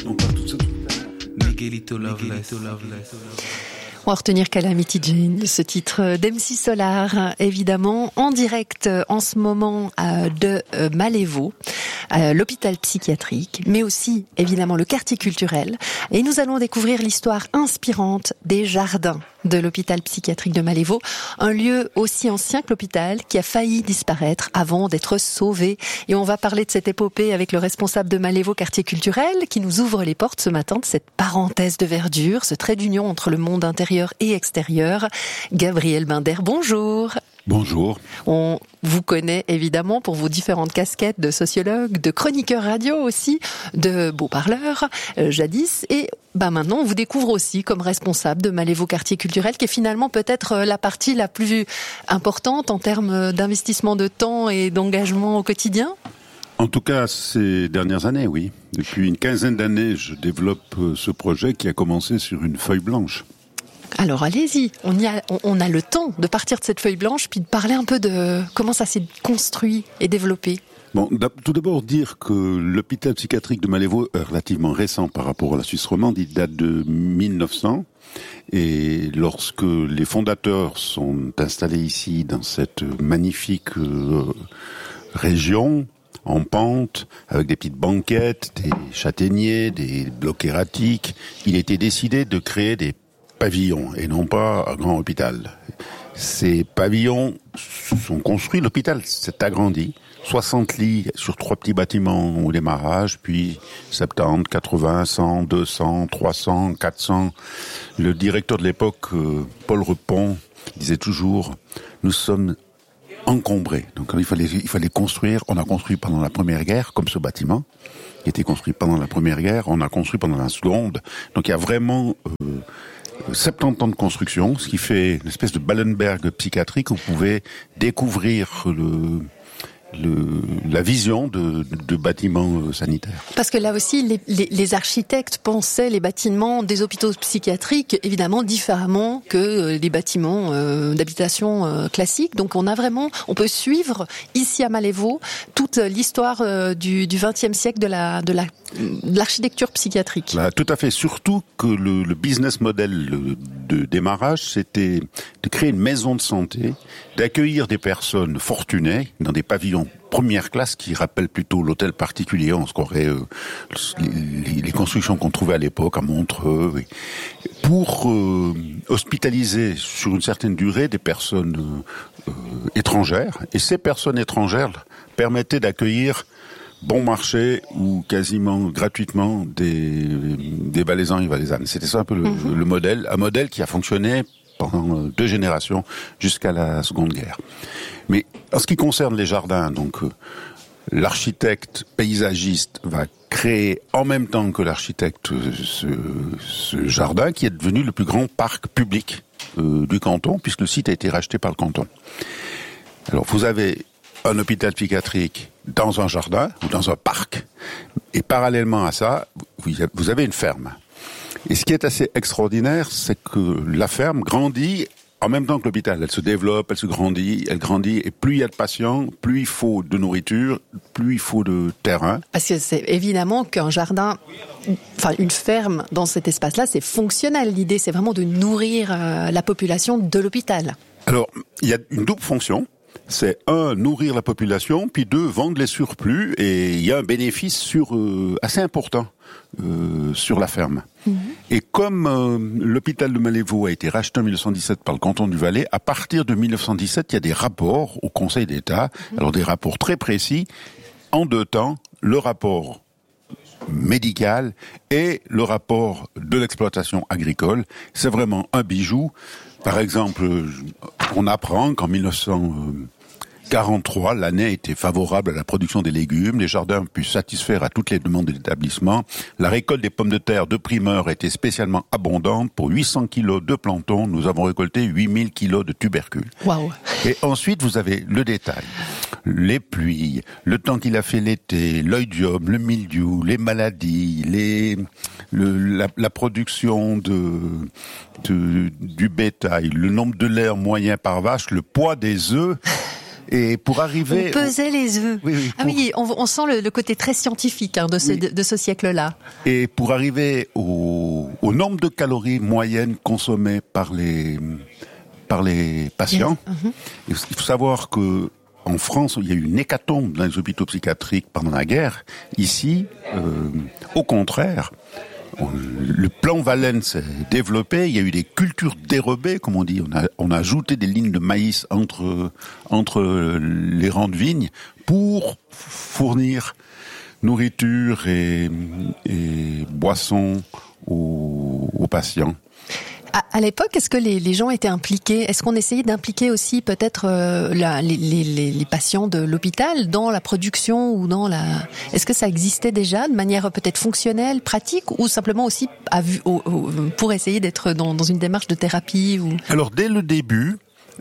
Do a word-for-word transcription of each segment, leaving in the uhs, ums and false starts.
On part tout ça. Miguelito Loveless. On va retenir Calamity Jane, ce titre d'M C Solar, évidemment, en direct en ce moment de Malévo, l'hôpital psychiatrique, mais aussi, évidemment, le quartier culturel. Et nous allons découvrir l'histoire inspirante des jardins de l'hôpital psychiatrique de Malévo, un lieu aussi ancien que l'hôpital qui a failli disparaître avant d'être sauvé. Et on va parler de cette épopée avec le responsable de Malévo quartier culturel qui nous ouvre les portes ce matin de cette parenthèse de verdure, ce trait d'union entre le monde intérieur et extérieur. Gabriel Binder, bonjour. Bonjour. On vous connaît évidemment pour vos différentes casquettes de sociologue, de chroniqueur radio aussi, de beau-parleur, euh, jadis. Et bah maintenant, on vous découvre aussi comme responsable de Malévo quartier culturel, qui est finalement peut-être la partie la plus importante en termes d'investissement de temps et d'engagement au quotidien. En tout cas, ces dernières années, oui. Depuis une quinzaine d'années, je développe ce projet qui a commencé sur une feuille blanche. Alors allez-y, on, y a, on a le temps de partir de cette feuille blanche puis de parler un peu de comment ça s'est construit et développé. Bon, tout d'abord dire que l'hôpital psychiatrique de Malévo est relativement récent par rapport à la Suisse romande, il date de mille neuf cents. Et lorsque les fondateurs sont installés ici dans cette magnifique euh, région, en pente, avec des petites banquettes, des châtaigniers, des blocs erratiques, il était décidé de créer des pavillons et non pas un grand hôpital. Ces pavillons sont construits, l'hôpital s'est agrandi, soixante lits sur trois petits bâtiments au démarrage, puis soixante-dix, quatre-vingts, cent, deux cents, trois cents, quatre cents. Le directeur de l'époque, Paul Repon, disait toujours « Nous sommes encombrés ». Donc il fallait, il fallait construire. On a construit pendant la Première Guerre, comme ce bâtiment, qui était construit pendant la Première Guerre. On a construit pendant la Seconde. Donc il y a vraiment... Euh, soixante-dix ans de construction, ce qui fait une espèce de Ballenberg psychiatrique où vous pouvez découvrir le, le, la vision de, de, de bâtiments sanitaires. Parce que là aussi, les, les, les architectes pensaient les bâtiments des hôpitaux psychiatriques évidemment différemment que les bâtiments euh, d'habitation euh, classiques. Donc on a vraiment, on peut suivre ici à Malévo toute l'histoire euh, du, du vingtième siècle de la, de la de l'architecture psychiatrique. Là, tout à fait. Surtout que le, le business model de démarrage, c'était de créer une maison de santé, d'accueillir des personnes fortunées dans des pavillons première classe qui rappellent plutôt l'hôtel particulier, on se croirait euh, les, les constructions qu'on trouvait à l'époque à Montreux, oui, pour euh, hospitaliser sur une certaine durée des personnes euh, étrangères. Et ces personnes étrangères permettaient d'accueillir bon marché ou quasiment gratuitement des, des Valaisans et Valaisannes. C'était ça un peu le, mmh. le modèle, un modèle qui a fonctionné pendant deux générations jusqu'à la Seconde Guerre. Mais en ce qui concerne les jardins, donc euh, l'architecte paysagiste va créer en même temps que l'architecte ce, ce jardin qui est devenu le plus grand parc public euh, du canton puisque le site a été racheté par le canton. Alors vous avez un hôpital psychiatrique dans un jardin ou dans un parc, et parallèlement à ça, vous avez une ferme. Et ce qui est assez extraordinaire, c'est que la ferme grandit en même temps que l'hôpital. Elle se développe, elle se grandit, elle grandit, et plus il y a de patients, plus il faut de nourriture, plus il faut de terrain. Parce que c'est évidemment qu'un jardin, enfin une ferme dans cet espace-là, c'est fonctionnel. L'idée, c'est vraiment de nourrir euh, la population de l'hôpital. Alors, il y a une double fonction. C'est un, nourrir la population, puis deux, vendre les surplus, et il y a un bénéfice sur euh, assez important euh, sur la ferme. Mmh. Et comme euh, l'hôpital de Malévo a été racheté en mille neuf cent dix-sept par le canton du Valais, à partir de mille neuf cent dix-sept, il y a des rapports au Conseil d'État, mmh. alors des rapports très précis, en deux temps, le rapport médical et le rapport de l'exploitation agricole. C'est vraiment un bijou. Par exemple, on apprend qu'en mille neuf cent quarante-trois, l'année était favorable à la production des légumes, les jardins ont pu satisfaire à toutes les demandes de l'établissement, la récolte des pommes de terre de primeur était spécialement abondante, pour huit cents kilos de planton, nous avons récolté huit mille kilos de tubercules. Waouh. Et ensuite, vous avez le détail. Les pluies, le temps qu'il a fait l'été, l'oïdium, le mildiou, les maladies, les, le, la, la production de, de, du bétail, le nombre de laits moyen par vache, le poids des œufs. Et pour arriver... On pesait au... les œufs. Oui, oui, pour... Ah oui, on, on sent le, le côté très scientifique hein, de, ce, oui. de, de ce siècle-là. Et pour arriver au, au nombre de calories moyennes consommées par les, par les patients, yes. uh-huh. il faut savoir que en France, il y a eu une hécatombe dans les hôpitaux psychiatriques pendant la guerre. Ici, euh, au contraire, on, le plan Valène s'est développé. Il y a eu des cultures dérobées, comme on dit. On a, on a ajouté des lignes de maïs entre, entre les rangs de vignes pour fournir nourriture et, et boissons aux, aux patients. À, à l'époque, est-ce que les, les gens étaient impliqués ? Est-ce qu'on essayait d'impliquer aussi peut-être euh, la, les, les, les patients de l'hôpital dans la production ou dans la... Est-ce que ça existait déjà de manière peut-être fonctionnelle, pratique, ou simplement aussi à vue, au, au, pour essayer d'être dans, dans une démarche de thérapie ou... Alors dès le début,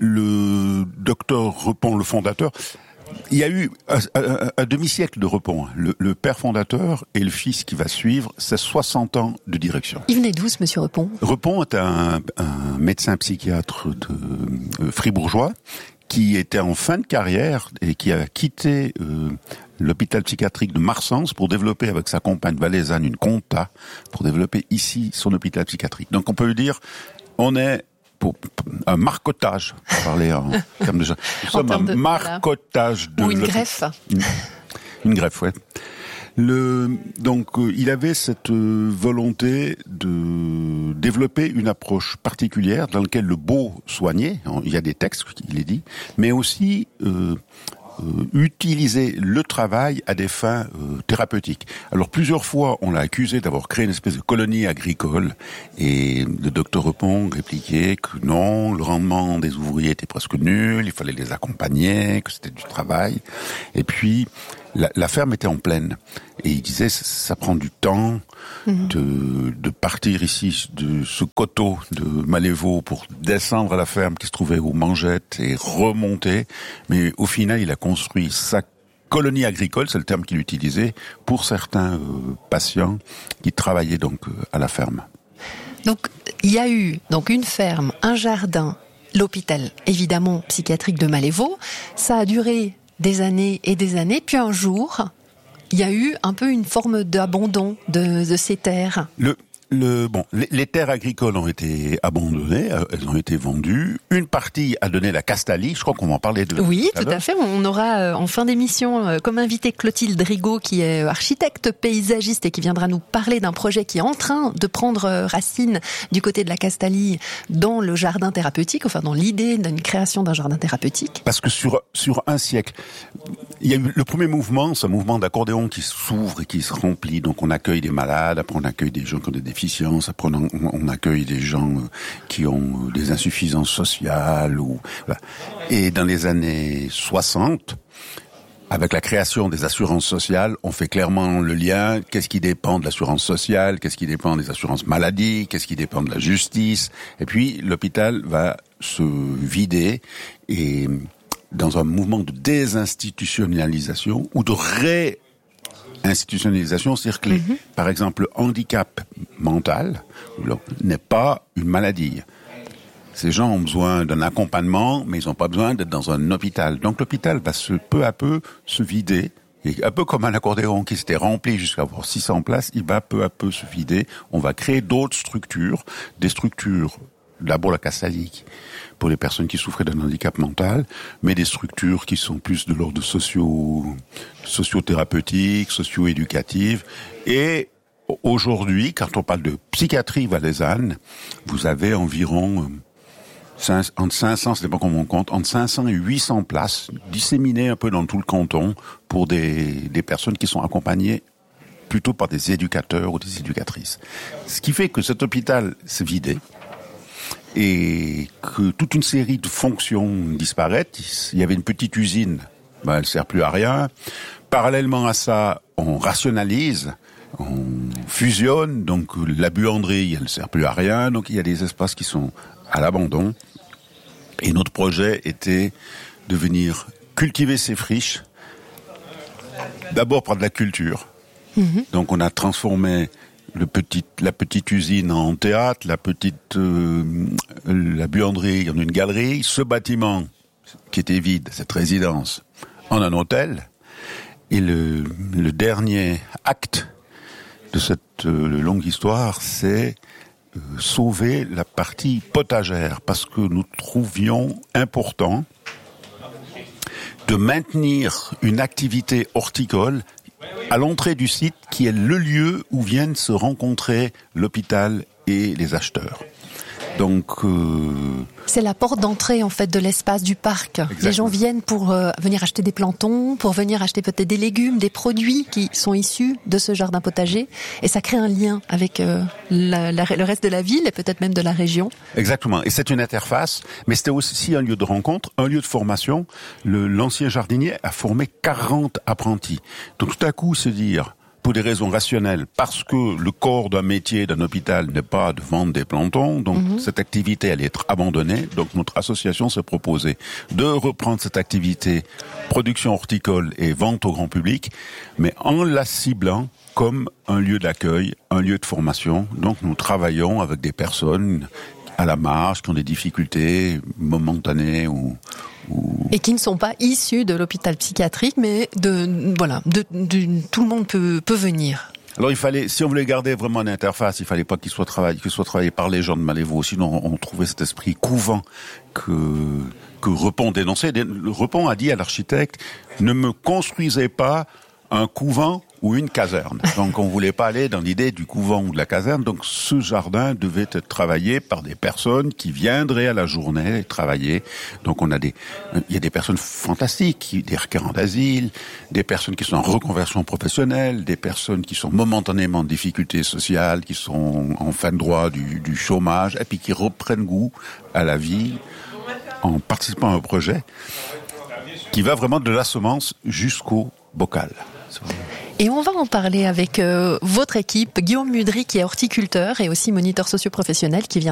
le docteur Repon, le fondateur, il y a eu un, un, un demi-siècle de Repon. Le, le père fondateur et le fils qui va suivre, c'est soixante ans de direction. Il venait d'où, ce monsieur Repon ? Repon est un, un médecin psychiatre de euh, fribourgeois qui était en fin de carrière et qui a quitté euh, l'hôpital psychiatrique de Marsens pour développer avec sa compagne valaisanne une compta, pour développer ici son hôpital psychiatrique. Donc on peut dire, on est pour un marcotage, pour parler en termes de... Nous sommes un de, marcotage de... Ou une greffe. Une, une greffe, ouais. Le, donc, euh, il avait cette euh, volonté de développer une approche particulière dans laquelle le beau soignait, il y a des textes, il est dit, mais aussi... Euh, Euh, utiliser le travail à des fins euh, thérapeutiques. Alors plusieurs fois, on l'a accusé d'avoir créé une espèce de colonie agricole et le docteur Repon répliquait que non, le rendement des ouvriers était presque nul, il fallait les accompagner, que c'était du travail. Et puis, la, la ferme était en plaine. Et il disait, ça, ça prend du temps mmh. de, de partir ici de ce coteau de Malévo pour descendre à la ferme qui se trouvait aux Mangettes et remonter. Mais au final, il a construit sa colonie agricole, c'est le terme qu'il utilisait, pour certains euh, patients qui travaillaient donc euh, à la ferme. Donc, il y a eu donc une ferme, un jardin, l'hôpital, évidemment, psychiatrique de Malévo. Ça a duré des années et des années, puis un jour, il y a eu un peu une forme d'abandon de, de ces terres. Le, le, bon, les, les terres agricoles ont été abandonnées, elles ont été vendues. Une partie a donné la Castalie, je crois qu'on va en parler de... Oui, tout à fait. On aura en fin d'émission comme invité Clotilde Rigaud, qui est architecte paysagiste et qui viendra nous parler d'un projet qui est en train de prendre racine du côté de la Castalie dans le jardin thérapeutique, enfin dans l'idée d'une création d'un jardin thérapeutique. Parce que sur, sur un siècle, il y a eu le premier mouvement, c'est un mouvement d'accordéon qui s'ouvre et qui se remplit. Donc on accueille des malades, après on accueille des gens qui ont des déficiences, après on, on accueille des gens qui ont des insuffisances sociales. Ou, voilà. Et dans les années soixante, avec la création des assurances sociales, on fait clairement le lien. Qu'est-ce qui dépend de l'assurance sociale? Qu'est-ce qui dépend des assurances maladie? Qu'est-ce qui dépend de la justice? Et puis l'hôpital va se vider et... dans un mouvement de désinstitutionnalisation ou de réinstitutionnalisation, c'est-à-dire que, les, mm-hmm. par exemple, le handicap mental n'est pas une maladie. Ces gens ont besoin d'un accompagnement, mais ils n'ont pas besoin d'être dans un hôpital. Donc l'hôpital va se, peu à peu se vider. Et un peu comme un accordéon qui s'était rempli jusqu'à avoir six cents places, il va peu à peu se vider. On va créer d'autres structures, des structures, d'abord la Castalie, pour les personnes qui souffraient d'un handicap mental, mais des structures qui sont plus de l'ordre socio, socio-thérapeutique, socio-éducative. Et aujourd'hui, quand on parle de psychiatrie valaisanne, vous avez environ cinq, entre cinq cents, ça dépend comment on compte, entre cinq cents et huit cents places disséminées un peu dans tout le canton pour des, des personnes qui sont accompagnées plutôt par des éducateurs ou des éducatrices. Ce qui fait que cet hôpital s'est vidé et que toute une série de fonctions disparaissent. Il y avait une petite usine, ben elle sert plus à rien. Parallèlement à ça, on rationalise, on fusionne, donc la buanderie, elle sert plus à rien, donc il y a des espaces qui sont à l'abandon. Et notre projet était de venir cultiver ces friches, d'abord par de la culture. Mmh. Donc on a transformé le petit, la petite usine en théâtre, la petite, euh, la buanderie en une galerie. Ce bâtiment qui était vide, cette résidence, en un hôtel. Et le, le dernier acte de cette euh, longue histoire, c'est euh, sauver la partie potagère, parce que nous trouvions important de maintenir une activité horticole à l'entrée du site, qui est le lieu où viennent se rencontrer l'hôpital et les acheteurs. Donc, euh... c'est la porte d'entrée en fait de l'espace du parc. Exactement. Les gens viennent pour euh, venir acheter des plantons, pour venir acheter peut-être des légumes, des produits qui sont issus de ce jardin potager, et ça crée un lien avec euh, la, la, le reste de la ville et peut-être même de la région. Exactement. Et c'est une interface, mais c'était aussi un lieu de rencontre, un lieu de formation. Le, l'ancien jardinier a formé quarante apprentis. Donc tout à coup, se dire, pour des raisons rationnelles, parce que le corps d'un métier, d'un hôpital n'est pas de vendre des plantons, donc mmh. cette activité allait être abandonnée. Donc notre association s'est proposée de reprendre cette activité, production horticole et vente au grand public, mais en la ciblant comme un lieu d'accueil, un lieu de formation. Donc nous travaillons avec des personnes à la marge, qui ont des difficultés momentanées ou... Et qui ne sont pas issus de l'hôpital psychiatrique, mais de voilà, de, de tout le monde peut peut venir. Alors il fallait, si on voulait garder vraiment une interface, il fallait pas qu'il soit travaillé, qu'il soit travaillé par les gens de Malévo. Sinon, on, on trouvait cet esprit couvent que que Repon dénonçait. Repon a dit à l'architecte, ne me construisez pas un couvent ou une caserne. Donc on voulait pas aller dans l'idée du couvent ou de la caserne. Donc ce jardin devait être travaillé par des personnes qui viendraient à la journée travailler. Donc on a des, il y a des personnes fantastiques, des requérants d'asile, des personnes qui sont en reconversion professionnelle, des personnes qui sont momentanément en difficulté sociale, qui sont en fin de droit du, du chômage, et puis qui reprennent goût à la vie en participant à un projet qui va vraiment de la semence jusqu'au bocal. Et on va en parler avec euh, votre équipe, Guillaume Mudry qui est horticulteur et aussi moniteur socio-professionnel qui vient